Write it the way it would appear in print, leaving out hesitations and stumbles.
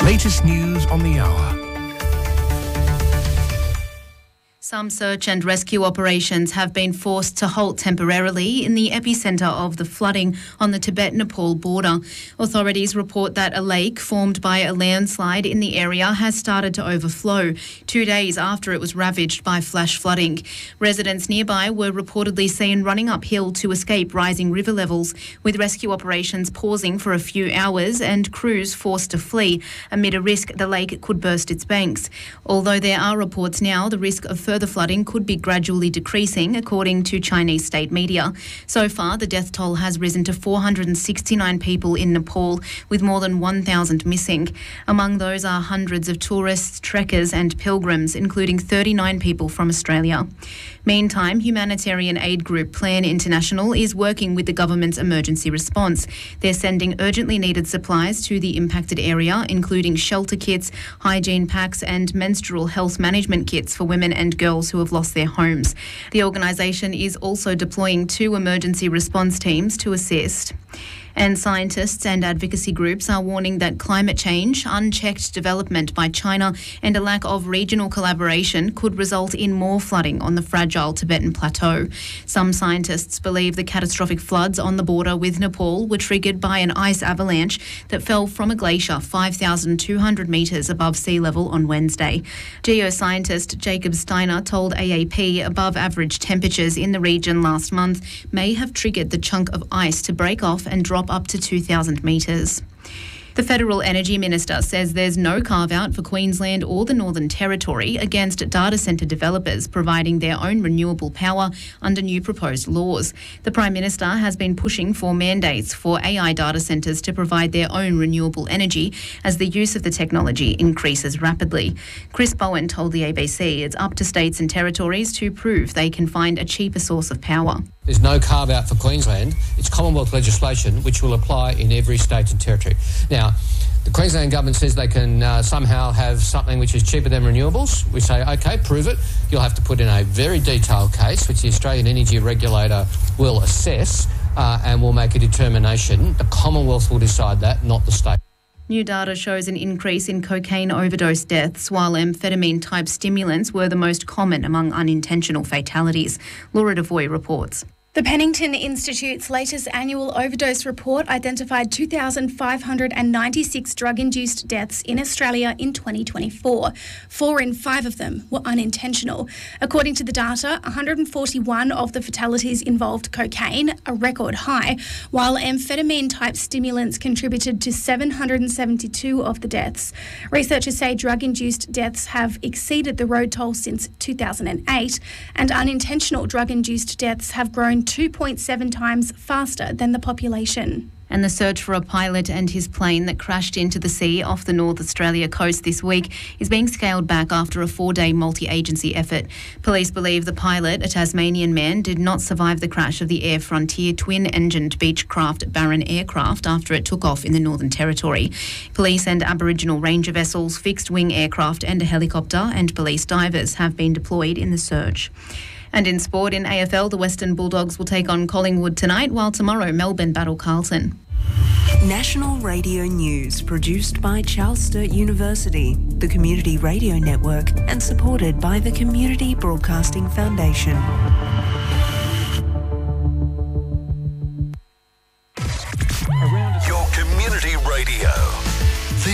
latest news on the hour. Some search and rescue operations have been forced to halt temporarily in the epicentre of the flooding on the Tibet-Nepal border. Authorities report that a lake formed by a landslide in the area has started to overflow 2 days after it was ravaged by flash flooding. Residents nearby were reportedly seen running uphill to escape rising river levels, with rescue operations pausing for a few hours and crews forced to flee amid a risk the lake could burst its banks. Although there are reports now the risk of further flooding could be gradually decreasing, according to Chinese state media. So far, the death toll has risen to 469 people in Nepal, with more than 1,000 missing. Among those are hundreds of tourists, trekkers and pilgrims, including 39 people from Australia. Meantime, humanitarian aid group Plan International is working with the government's emergency response. They're sending urgently needed supplies to the impacted area, including shelter kits, hygiene packs and menstrual health management kits for women and girls who have lost their homes. The organisation is also deploying 2 emergency response teams to assist. And scientists and advocacy groups are warning that climate change, unchecked development by China and a lack of regional collaboration could result in more flooding on the fragile Tibetan plateau. Some scientists believe the catastrophic floods on the border with Nepal were triggered by an ice avalanche that fell from a glacier 5,200 metres above sea level on Wednesday. Geoscientist Jacob Steiner told AAP above average temperatures in the region last month may have triggered the chunk of ice to break off and drop up to 2,000 metres. The Federal Energy Minister says there's no carve-out for Queensland or the Northern Territory against data centre developers providing their own renewable power under new proposed laws. The Prime Minister has been pushing for mandates for AI data centres to provide their own renewable energy as the use of the technology increases rapidly. Chris Bowen told the ABC it's up to states and territories to prove they can find a cheaper source of power. There's no carve-out for Queensland. It's Commonwealth legislation which will apply in every state and territory. Now, the Queensland government says they can somehow have something which is cheaper than renewables. We say, OK, prove it. You'll have to put in a very detailed case, which the Australian Energy Regulator will assess and will make a determination. The Commonwealth will decide that, not the state. New data shows an increase in cocaine overdose deaths, while amphetamine-type stimulants were the most common among unintentional fatalities. Laura Devoy reports. The Pennington Institute's latest annual overdose report identified 2,596 drug-induced deaths in Australia in 2024. 4 in 5 of them were unintentional. According to the data, 141 of the fatalities involved cocaine, a record high, while amphetamine-type stimulants contributed to 772 of the deaths. Researchers say drug-induced deaths have exceeded the road toll since 2008, and unintentional drug-induced deaths have grown 2.7 times faster than the population. And the search for a pilot and his plane that crashed into the sea off the North Australia coast this week is being scaled back after a 4-day multi-agency effort. Police believe the pilot, a Tasmanian man, did not survive the crash of the Air Frontier twin-engined Beechcraft Baron aircraft after it took off in the Northern Territory. Police and Aboriginal Ranger vessels, fixed-wing aircraft and a helicopter and police divers have been deployed in the search. And in sport, in AFL, the Western Bulldogs will take on Collingwood tonight, while tomorrow Melbourne battle Carlton. National Radio News, produced by Charles Sturt University, the Community Radio Network, and supported by the Community Broadcasting Foundation.